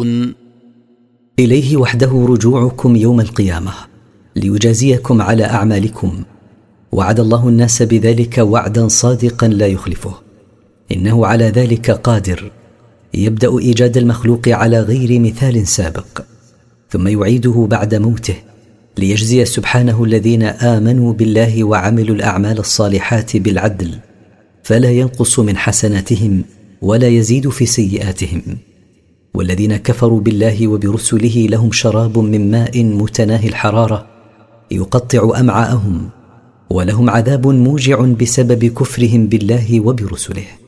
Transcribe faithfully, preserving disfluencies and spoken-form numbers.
تنظرون. إليه وحده رجوعكم يوم القيامة ليجازيكم على أعمالكم، وعد الله الناس بذلك وعدا صادقا لا يخلفه، إنه على ذلك قادر. يبدأ إيجاد المخلوق على غير مثال سابق، ثم يعيده بعد موته ليجزي سبحانه الذين آمنوا بالله وعملوا الأعمال الصالحات بالعدل، فلا ينقص من حسناتهم ولا يزيد في سيئاتهم. والذين كفروا بالله وبرسله لهم شراب من ماء متناهي الحرارة يقطع أمعاءهم، ولهم عذاب موجع بسبب كفرهم بالله وبرسله.